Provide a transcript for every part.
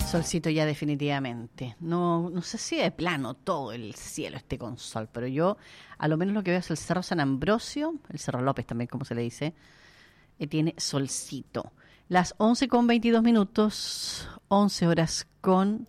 Solcito ya definitivamente. No sé si de plano todo el cielo esté con sol, pero yo a lo menos lo que veo es el Cerro San Ambrosio, el Cerro López también, como se le dice, tiene solcito. Las 11:22, 11 horas con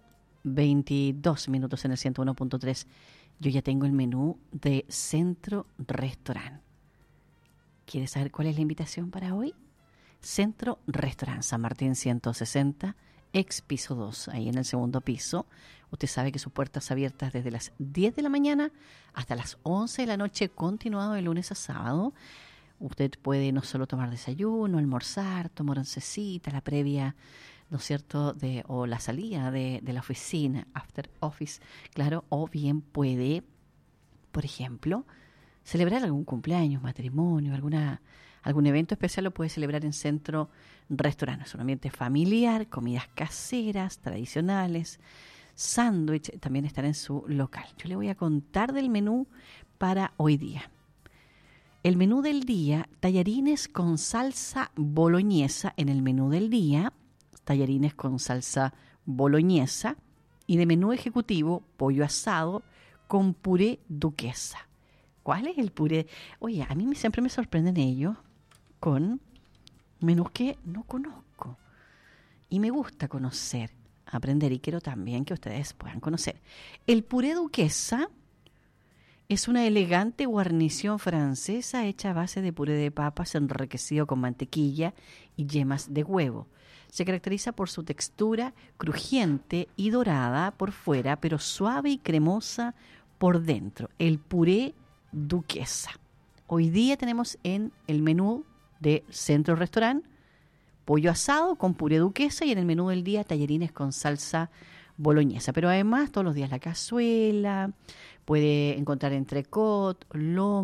22 minutos en el 101.3. Yo ya tengo el menú de Centro Restaurant. ¿Quieres saber cuál es la invitación para hoy? Centro Restaurant San Martín 160, ex piso 2, ahí en el segundo piso. Usted sabe que sus puertas abiertas desde las 10 de la mañana hasta las 11 de la noche, continuado de lunes a sábado. Usted puede no solo tomar desayuno, almorzar, tomar oncecita, la previa, ¿no es cierto?, o la salida de la oficina, after office, claro, o bien puede, por ejemplo, celebrar algún cumpleaños, matrimonio, algún evento especial lo puede celebrar en Centro Restaurant. Es un ambiente familiar, comidas caseras, tradicionales, sándwich, también están en su local. Yo le voy a contar del menú para hoy día. El menú del día, tallarines con salsa boloñesa en el menú del día, tallarines con salsa boloñesa, y de menú ejecutivo, pollo asado con puré duquesa. ¿Cuál es el puré? Oye, a mí siempre me sorprenden ellos con menús que no conozco. Y me gusta conocer, aprender, y quiero también que ustedes puedan conocer. El puré duquesa es una elegante guarnición francesa hecha a base de puré de papas enriquecido con mantequilla y yemas de huevo. Se caracteriza por su textura crujiente y dorada por fuera, pero suave y cremosa por dentro. El puré duquesa. Hoy día tenemos en el menú de Centro Restaurant pollo asado con puré duquesa, y en el menú del día tallarines con salsa boloñesa. Pero además todos los días la cazuela, puede encontrar entrecot, lomo,